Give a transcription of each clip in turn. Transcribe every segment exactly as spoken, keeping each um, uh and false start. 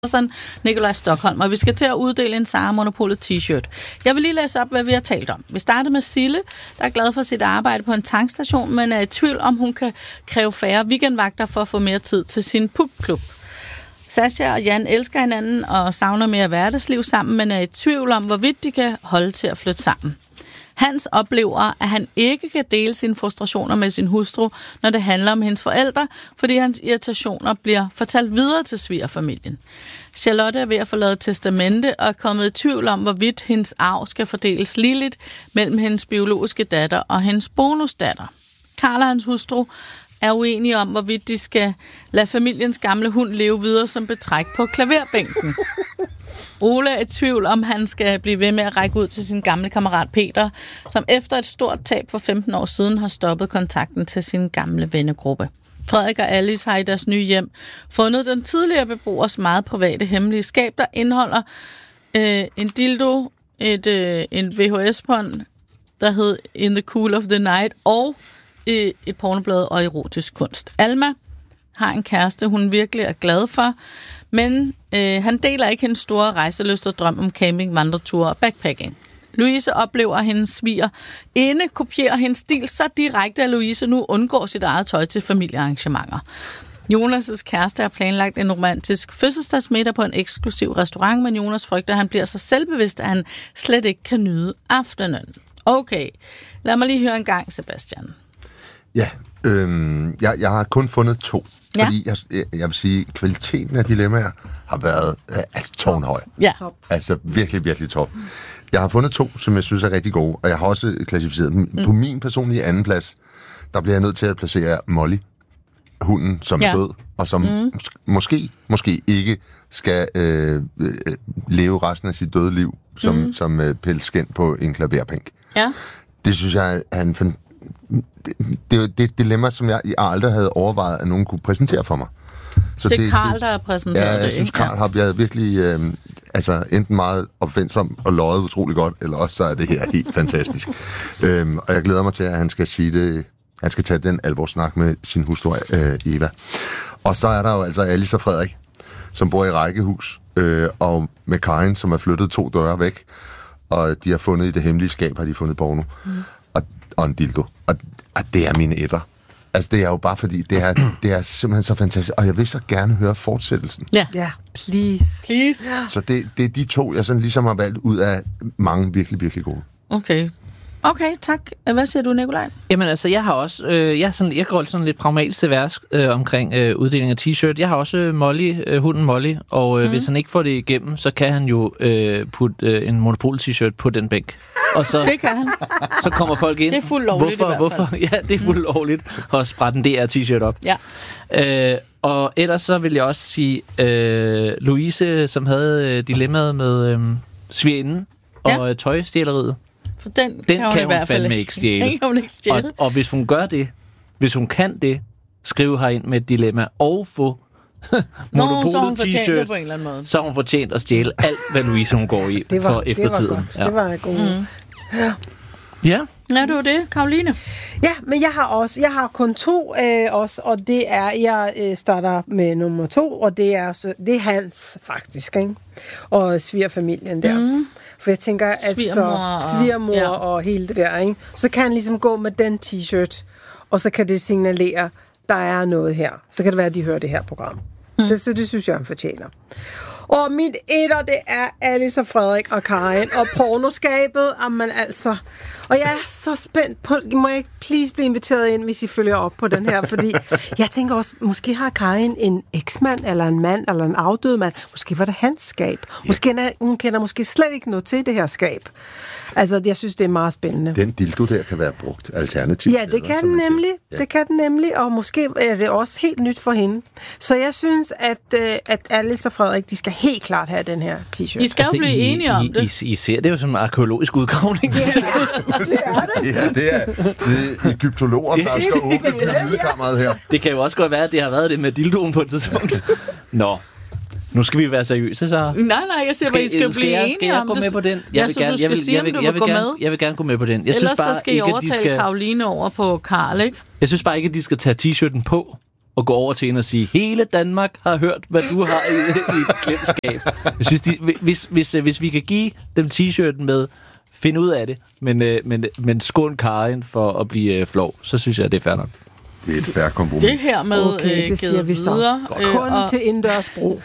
Nikolaj Stockholm, og vi skal til at uddele en Sara Monopolet t-shirt. Jeg vil lige læse op, hvad vi har talt om. Vi startede med Sille, der er glad for sit arbejde på en tankstation, men er i tvivl om, hun kan kræve færre weekendvagter for at få mere tid til sin pubklub. Sasha og Jan elsker hinanden og savner mere hverdagsliv sammen, men er i tvivl om, hvorvidt de kan holde til at flytte sammen. Hans oplever, at han ikke kan dele sine frustrationer med sin hustru, når det handler om hendes forældre, fordi hans irritationer bliver fortalt videre til svigerfamilien. Charlotte er ved at forlade testamente og er kommet i tvivl om, hvorvidt hendes arv skal fordeles ligeligt mellem hendes biologiske datter og hendes bonusdatter. Karl og hans hustru er uenige om, hvorvidt de skal lade familiens gamle hund leve videre som betræk på klaverbænken. Ole er i tvivl om, han skal blive ved med at række ud til sin gamle kammerat Peter, som efter et stort tab for femten år siden har stoppet kontakten til sin gamle vennegruppe. Frederik og Alice har i deres nye hjem fundet den tidligere beboers meget private hemmelige skab, der indeholder øh, en dildo, et, øh, en V H S-bånd, der hed In the Cool of the Night, og øh, et pornoblad og erotisk kunst. Alma har en kæreste, hun virkelig er glad for, men øh, han deler ikke hendes store rejselyst og drøm om camping, vandreture og backpacking. Louise oplever, at hendes sviger inde kopierer hendes stil så direkte, at Louise nu undgår sit eget tøj til familiearrangementer. Jonas' kæreste har planlagt en romantisk fødselsdagsmiddag på en eksklusiv restaurant, men Jonas frygter, at han bliver så selvbevidst, at han slet ikke kan nyde aftenen. Okay, lad mig lige høre en gang, Sebastian. Ja, øhm, jeg, jeg har kun fundet to. Ja. Fordi jeg, jeg vil sige, at kvaliteten af dilemmaer har været øh, altså tårnhøj. Ja. Altså virkelig, virkelig top. Jeg har fundet to, som jeg synes er rigtig gode, og jeg har også klassificeret dem. Mm. På min personlige anden plads, der bliver jeg nødt til at placere Molly, hunden, som ja. er død, og som mm. måske, måske ikke skal øh, øh, leve resten af sit døde liv som, mm. som øh, pelsskind på en klaverbænk. Ja. Det synes jeg er en fan- det, det, det er et dilemma, som jeg, jeg aldrig havde overvejet, at nogen kunne præsentere for mig. Så det er det, Karl, der har præsenteret det. Ja, jeg det, synes, Karl har været virkelig øh, altså, enten meget opfindsom og løjet utrolig godt, eller også så er det her helt fantastisk. øhm, og jeg glæder mig til, at han skal sige det. Han skal tage den alvorssnak med sin hustru, øh, Eva. Og så er der jo altså Alice og Frederik, som bor i rækkehus, øh, og med Karin, som er flyttet to døre væk, og de har fundet i det hemmelige skab, har de fundet porno. Mm. Og, og en dildo. Og, og det er mine etter. Altså, det er jo bare fordi, det er, det er simpelthen så fantastisk. Og jeg vil så gerne høre fortsættelsen. Ja, ja please. please. Så det, det er de to, jeg sådan ligesom har valgt ud af mange virkelig, virkelig gode. Okay. Okay, tak. Hvad siger du, Nikolaj? Jamen altså, jeg har også, øh, jeg, sådan, jeg går sådan lidt pragmatisk til vers øh, omkring øh, uddeling af t-shirt. Jeg har også øh, Molly, øh, hunden Molly, og øh, mm. hvis han ikke får det igennem, så kan han jo øh, putte øh, en Monopol-t-shirt på den bænk. Og så, det kan han. Så kommer folk ind. Det er fuldt lovligt hvorfor, i hvert fald. Hvorfor? Ja, det er fuldt lovligt at sprætte en D R-t-shirt op. Ja. Øh, og ellers så vil jeg også sige, øh, Louise, som havde øh, dilemmaet med øh, svigerinden og ja. øh, tøjstjæleriet. For den, den kan hun, kan i hun hvert fald fandme ikke stjæle. Den kan hun ikke stjæle. Og, og hvis hun gør det, hvis hun kan det, skrive herind med et dilemma og få Monopolet så hun fortjent t-shirt, det på en eller anden måde. så har hun fortjent at stjæle alt, hvad Louise hun går i det var, for eftertiden. Det var godt. Ja. Det var god. Mm. Ja. Ja. Ja, det var det, Karoline. Ja, men jeg har også, jeg har kun to øh, også, og det er, jeg øh, starter med nummer to, og det er, så, det er Hans faktisk, ikke? Og svigerfamilien der. Mm. For jeg tænker, at svigermor, så svigermor ja. og hele det der, ikke? Så kan han ligesom gå med den t-shirt, og så kan det signalere, der er noget her. Så kan det være, at de hører det her program. Mm. Det, så det synes jeg, han fortjener. Og mit etter, det er Alice og Frederik og Karin og pornoskabet, jamen altså. Og jeg er så spændt på, må jeg please blive inviteret ind, hvis I følger op på den her, fordi jeg tænker også, måske har Karin en eksmand, eller en mand, eller en afdød mand. Måske var det hans skab. Måske ja. Hun kender måske slet ikke noget til det her skab. Altså, jeg synes, det er meget spændende. Den dildo der kan være brugt alternativt. Ja, det kan den nemlig. Ja. Det kan den nemlig, og måske er det også helt nyt for hende. Så jeg synes, at, at Alice og Frederik, de skal helt klart have den her t-shirt. I skal jo altså, blive I, enige om I, det. I, I ser det jo som en arkeologisk udgravning. Ja, det er det. Ja, det er, det er egyptologer, der skal åbne pyramidekammeret her. Det kan jo også godt være, at det har været det med dildoen på et tidspunkt. Nå. Nu skal vi være seriøse, så. Nej, nej, jeg siger bare, I skal, skal blive jeg, enige skal jeg om gå det. med på den? Jeg ja, vil så gerne, du skal jeg vil, sige, jeg vil, om du jeg vil vil gå gerne, med. Jeg vil gerne gå med på den. Jeg Ellers synes bare, så skal I ikke, overtale skal... Karoline over på Karl, ikke? Jeg synes bare ikke, at de skal tage t-shirten på. og gå over til hende og sige, hele Danmark har hørt, hvad du har i, i et klemskab. Jeg synes, de, hvis, hvis, hvis vi kan give dem t-shirten med, find ud af det, men, men, men skål Karin for at blive flov, så synes jeg, det er fair nok. Det er et fair kompromis. Det her med okay, øh, det siger vi så. videre. Øh, Kun og... til indendørs brug.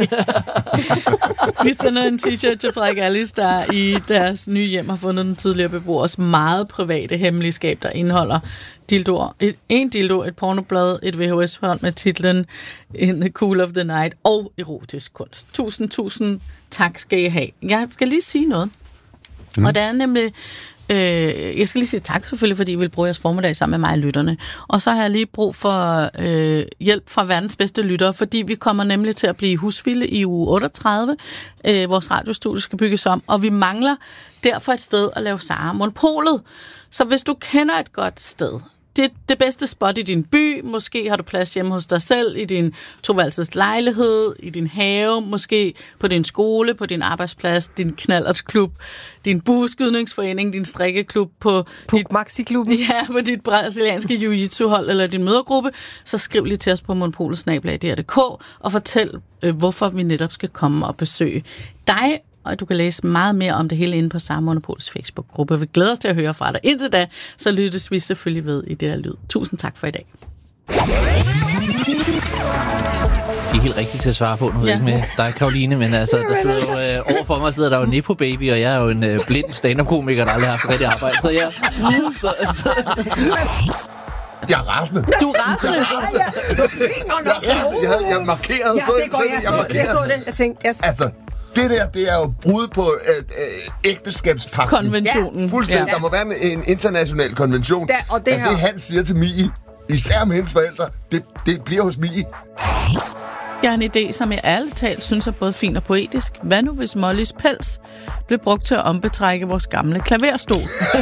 Vi sender en t-shirt til Frederik Alice, der i deres nye hjem har fundet den tidligere beboers meget private hemmeligskab, der indeholder dildoer. Et, en dildo, et pornoblad, et V H S-bånd med titlen In the Cool of the Night og erotisk kunst. Tusind, tusind tak skal I have. Jeg skal lige sige noget. Mm. Og det er nemlig... Øh, jeg skal lige sige tak selvfølgelig, fordi I vil bruge jeres formiddag sammen med mig og lytterne. Og så har jeg lige brug for øh, hjælp fra verdens bedste lyttere, fordi vi kommer nemlig til at blive husvilde i uge otteogtredive. Øh, vores radiostudie skal bygges om, og vi mangler derfor et sted at lave Sara Monopolet. Så hvis du kender et godt sted, det, det bedste spot i din by, måske har du plads hjemme hos dig selv, i din toværelses lejlighed, i din have, måske på din skole, på din arbejdsplads, din knallertklub, din bueskydningsforening, din strikkeklub, på dit Maxi-klubben. Ja, på dit brasilianske jiu-jitsu-hold eller din mødergruppe, så skriv lige til os på monopolet snabel-a d r punktum d k og fortæl, øh, hvorfor vi netop skal komme og besøge dig. Og du kan læse meget mere om det hele inde på Sara Monopols Facebook-gruppe. Vi glæder os til at høre fra dig. Indtil da, så lyttes vi selvfølgelig ved i det her lyd. Tusind tak for i dag. Det er helt rigtigt til at svare på, nu ved jeg ikke med dig, Karoline, men altså, der sidder jo, øh, overfor mig sidder der jo Nepo Baby, og jeg er jo en øh, blind stand-up-komiker, der aldrig har haft rigtig arbejde, så jeg... Så, så. Jeg er rasende. Du er rasende. Jeg, jeg, jeg markerede Ja, det går jeg så. Jeg så det. Jeg tænkte, yes. Altså, det der, det er jo brud på øh, øh, ægteskabspagten. Konventionen. Ja, fuldstændig. Ja. Der må være en international konvention. Da, og det, at det, han siger til Mie, især med hendes forældre, det, det bliver hos Mie. Jeg har en idé, som jeg ærligt talt synes er både fin og poetisk. Hvad nu, hvis Mollys pels blev brugt til at ombetrække vores gamle klaverstol?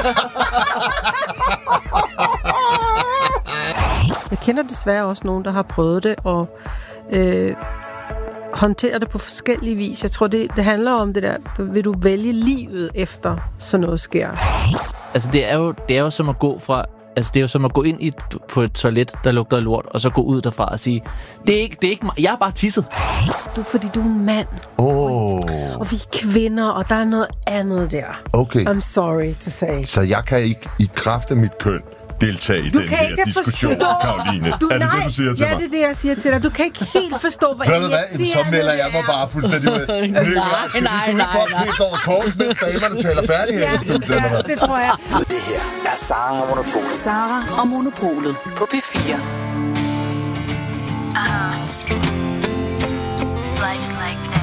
Jeg kender desværre også nogen, der har prøvet det, og øh, håndterer det på forskellige vis. Jeg tror, det, det handler om det der, vil du vælge livet efter sådan noget sker? Altså, det er jo, det er jo som at gå fra... Altså, det er jo som at gå ind i et, på et toilet, der lugter lort, og så gå ud derfra og sige, det er ikke, det er ikke mig, jeg er bare tisset. Du, fordi du er en mand. Oh. Og vi er kvinder, og der er noget andet der. Okay. I'm sorry to say. Så jeg kan ikke i kraft af mit køn deltage i Du den kan her ikke diskussion, forstå. Karoline. Du, er det nej, det, du siger til ja, mig? det er det, jeg siger til dig. Du kan ikke helt forstå, hvad Ved du hvad? jeg Så melder jeg mig bare fuldstændig med. nej, nej, nej, nej. Skal vi over kors, mens damerne taler færdig her i studiet? Ja, det tror jeg. Det her er Sara og Monopolet. Sara og Monopolet på P fire. Uh-huh. Life's like